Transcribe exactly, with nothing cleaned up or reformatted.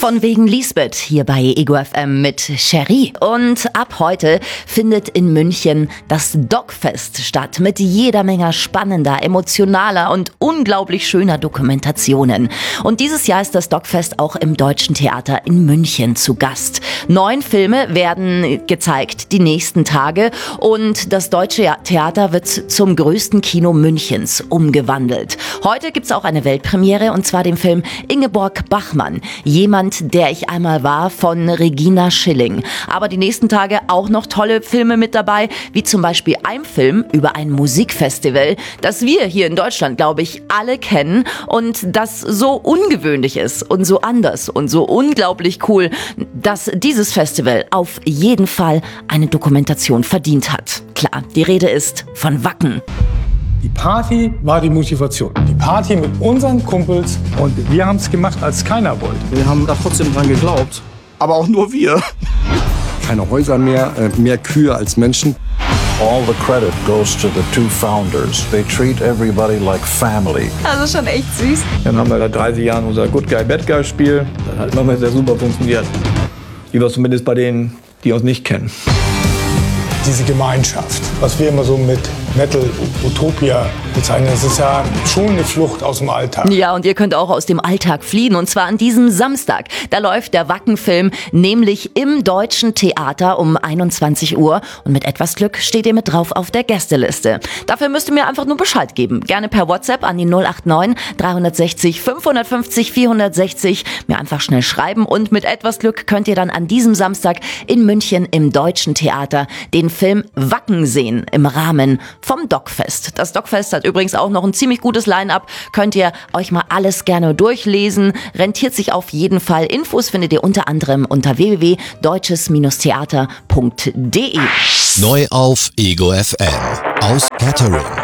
Von wegen Lisbeth hier bei Ego F M mit Cherie. Und ab heute findet in München das Dogfest statt mit jeder Menge spannender, emotionaler und unglaublich schöner Dokumentationen. Und dieses Jahr ist das Dogfest auch im Deutschen Theater in München zu Gast. Neun Filme werden gezeigt die nächsten Tage und das Deutsche Theater wird zum größten Kino Münchens umgewandelt. Heute gibt's auch eine Weltpremiere und zwar den Film Ingeborg Bachmann. Jemand, der ich einmal war, von Regina Schilling. Aber die nächsten Tage auch noch tolle Filme mit dabei, wie zum Beispiel ein Film über ein Musikfestival, das wir hier in Deutschland, glaube ich, alle kennen und das so ungewöhnlich ist und so anders und so unglaublich cool, dass dieses Festival auf jeden Fall eine Dokumentation verdient hat. Klar, die Rede ist von Wacken. Die Party war die Motivation. Die Party mit unseren Kumpels und wir haben es gemacht, als keiner wollte. Wir haben da trotzdem dran geglaubt. Aber auch nur wir. Keine Häuser mehr, mehr Kühe als Menschen. All the credit goes to the two founders. They treat everybody like family. Also schon echt süß. Dann haben wir da dreißig Jahren unser Good Guy, Bad Guy Spiel. Das hat manchmal sehr super funktioniert. Lieber zumindest bei denen, die uns nicht kennen. Diese Gemeinschaft, was wir immer so mit Metal Utopia bezeichnen, das ist ja schon eine Flucht aus dem Alltag. Ja, und ihr könnt auch aus dem Alltag fliehen, und zwar an diesem Samstag. Da läuft der Wacken-Film nämlich im Deutschen Theater um einundzwanzig Uhr und mit etwas Glück steht ihr mit drauf auf der Gästeliste. Dafür müsst ihr mir einfach nur Bescheid geben. Gerne per WhatsApp an die null acht neun drei sechs null fünf fünf null vier sechs null. Mir einfach schnell schreiben und mit etwas Glück könnt ihr dann an diesem Samstag in München im Deutschen Theater den Film Wacken sehen im Rahmen vom Dogfest. Das Dogfest hat übrigens auch noch ein ziemlich gutes Line-Up. Könnt ihr euch mal alles gerne durchlesen. Rentiert sich auf jeden Fall. Infos findet ihr unter anderem unter w w w punkt deutsches Theater punkt de. Neu auf Ego F M. Aus Catering.